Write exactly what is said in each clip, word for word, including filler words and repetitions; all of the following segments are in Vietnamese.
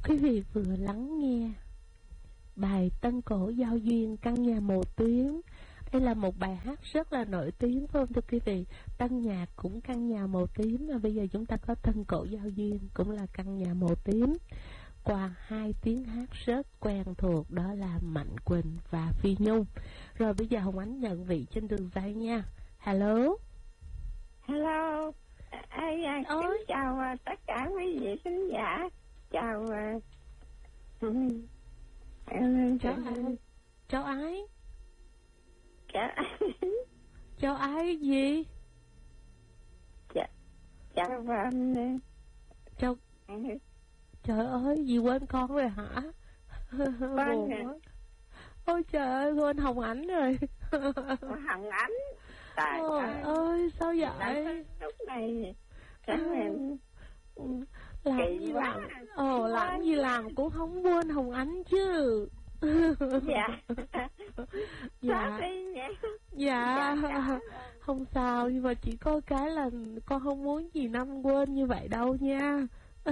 Quý vị vừa lắng nghe bài Tân Cổ Giao Duyên Căn Nhà Màu Tím. Đây là một bài hát rất là nổi tiếng phải không thưa quý vị? Tân nhạc cũng Căn Nhà Màu Tím, và bây giờ chúng ta có Tân Cổ Giao Duyên cũng là Căn Nhà Màu Tím. Qua hai tiếng hát rất quen thuộc, đó là Mạnh Quỳnh và Phi Nhung. Rồi bây giờ Hồng Ánh nhận vị trên đường dây nha. Hello. Hello. À, à, kính chào uh, tất cả quý vị khán giả. Chào uh, um, um, cháu ai? Cháu ai? Cháu ai? Cháu ai gì? Chào chào um, cháu trời ơi, gì quên con rồi hả? Con nè. Ôi trời ơi, quên Hồng Ánh rồi. Hồng Ánh. Trời ơi ơi, sao vậy? Lúc này các em làm gì làm ồ làm gì làm cũng không quên Hồng Ánh chứ. Dạ. Dạ. Dạ. Dạ. Không sao, nhưng mà chỉ có cái là con không muốn gì Năm quên như vậy đâu nha.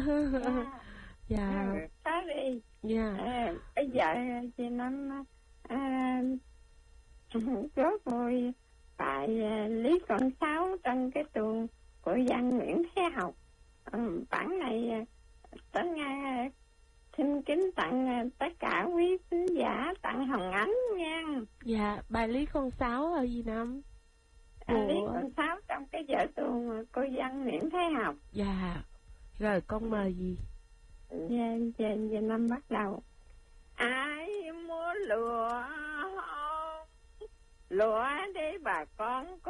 Dạ. Sorry. Dạ. À, bây giờ chị Năm à, rất vui tại Lý Con Sáu trong cái tuồng của văn Nguyễn Thế Học. Ừ, bản này Tấn Nga xin kính tặng tất cả quý khán giả, tặng Hồng Ánh nha. Dạ, bài Lý Con Sáu là gì Năm? À, Lý Con Sáu trong cái vở tuồng cô văn Nguyễn Thế Học. Dạ. Rồi con mời gì? Dạ, dạ, dạ Năm bắt đầu. Ai mua lụa lụa để bà con